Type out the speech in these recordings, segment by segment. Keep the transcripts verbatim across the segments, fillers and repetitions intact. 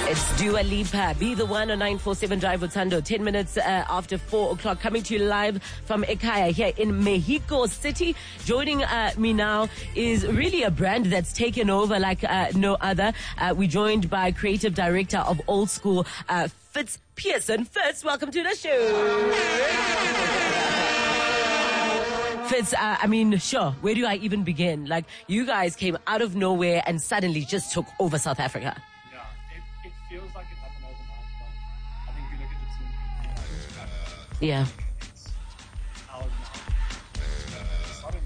It's Dua Lipa, Be the One on nine four seven Drive Utando. Ten minutes uh, after four o'clock, coming to you live from Ekaya here in Mexico City. Joining uh, me now is really a brand that's taken over like uh, no other. Uh, we're joined by creative director of Old School, uh, Fitz Pearson. Fitz, welcome to the show. Fitz, uh, I mean, sure, where do I even begin? Like, you guys came out of nowhere and suddenly just took over South Africa. Yeah, it, it feels like it happened overnight, but I think if you look at the team, you know, Yeah. it's ours now. Started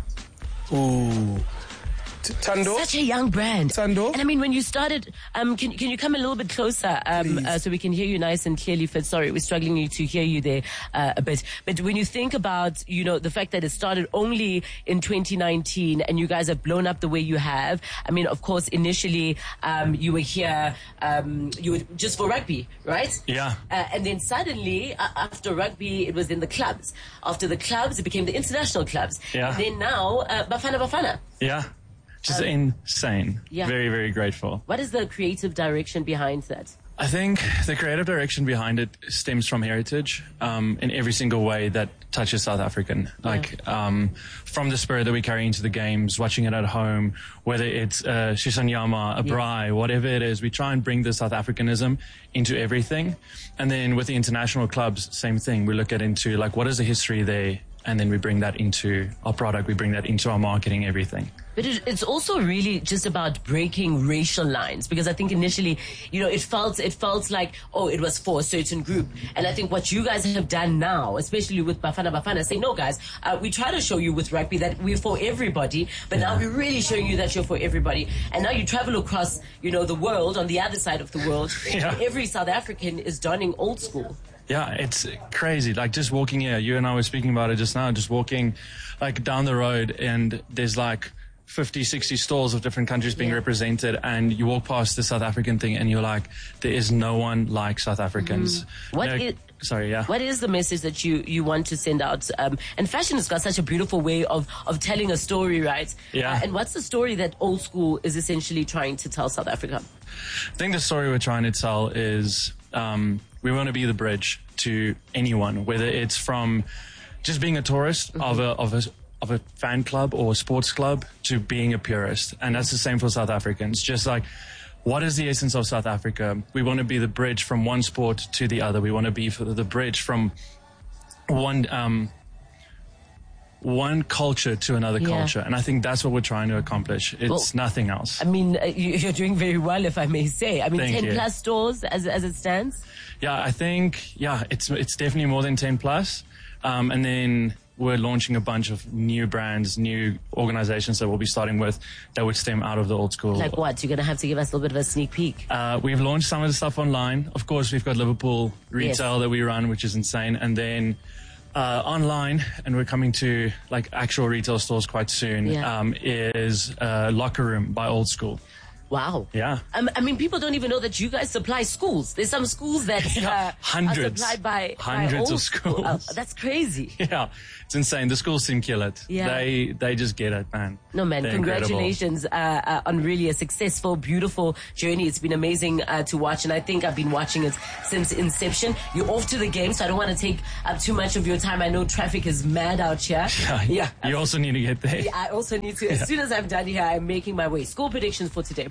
in Ooh. T- Tando? Such a young brand. Tando? And I mean, when you started, um, can, can you come a little bit closer um, uh, so we can hear you nice and clearly, Fitz? Sorry, we're struggling to hear you there uh, a bit. But when you think about, you know, the fact that it started only in twenty nineteen and you guys have blown up the way you have, I mean, of course, initially um, you were here, um, you were just for rugby, right? Yeah. Uh, and then suddenly, uh, after rugby, it was in the clubs. After the clubs, it became the international clubs. Yeah. And then now, uh, Bafana Bafana. Yeah. Just Um, insane. yeah. Very, very grateful. What is the creative direction behind that? I think the creative direction behind it stems from heritage um, in every single way that touches South African. Like um, from the spirit that we carry into the games, watching it at home, whether it's uh, Shisanyama, a braai, whatever it is, we try and bring the South Africanism into everything. And then with the international clubs, same thing. We look at into like what is the history there, and then we bring that into our product, we bring that into our marketing, everything. But it, it's also really just about breaking racial lines, because I think initially, you know, it felt it felt like, oh, it was for a certain group. And I think what you guys have done now, especially with Bafana Bafana, say, no, guys, uh, we try to show you with rugby that we're for everybody, but now we're really showing you that you're for everybody. And now you travel across, you know, the world, on the other side of the world, Yeah. and every South African is donning Old School. Yeah, it's crazy. Like just walking here, you and I were speaking about it just now, just walking like down the road and there's like fifty, sixty stores of different countries being Yeah. represented, and you walk past the South African thing and you're like, there is no one like South Africans. What You know, is- sorry, yeah. What is the message that you, you want to send out? Um, and fashion has got such a beautiful way of, of telling a story, right? Yeah. Uh, and what's the story that Old School is essentially trying to tell South Africa? I think the story we're trying to tell is um, we want to be the bridge to anyone, whether it's from just being a tourist Mm-hmm. of a of a of a fan club or a sports club to being a purist, and that's the same for South Africans. Just like, what is the essence of South Africa? We want to be the bridge from one sport to the other. We want to be for the bridge from one um, one culture to another Yeah. culture, and I think that's what we're trying to accomplish. It's Well, nothing else. I mean, uh, you, you're doing very well, if I may say. I mean, Thank ten you. plus stores as as it stands. Yeah, I think, yeah, it's it's definitely more than ten plus. Um, and then we're launching a bunch of new brands, new organizations that we'll be starting with that would stem out of the Old School. Like what? You're going to have to give us a little bit of a sneak peek. Uh, we've launched some of the stuff online. Of course, we've got Liverpool retail Yes. that we run, which is insane. And then uh, online, and we're coming to like actual retail stores quite soon, Yeah. um, is uh, Locker Room by Old School. Wow. Yeah. Um, I mean, people don't even know that you guys supply schools. There's some schools that Yeah, uh, hundreds. are supplied by Hundreds by of Old School. schools. Uh, that's crazy. Yeah, it's insane. The schools seem kill it. Yeah. They they just get it, man. No, man, They're incredible. congratulations uh, uh, on really a successful, beautiful journey. It's been amazing uh, to watch, and I think I've been watching it since inception. You're off to the game, so I don't want to take up too much of your time. I know traffic is mad out here. Yeah, you also need to get there. Yeah, I also need to, as soon as I'm done here, I'm making my way. Score predictions for today.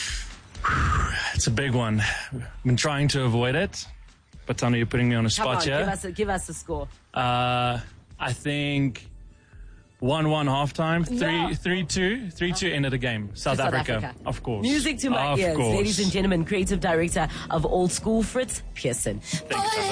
It's a big one. I've been trying to avoid it, but Tano, you're putting me on a Come spot on, here. give us, a, give us a score. Uh, I think one one halftime, three No. three two, three two end of the game. South, South Africa, Africa. of course. Music to my of ears. course. Ladies and gentlemen, creative director of Old School, Fitz Pearson. Thank you.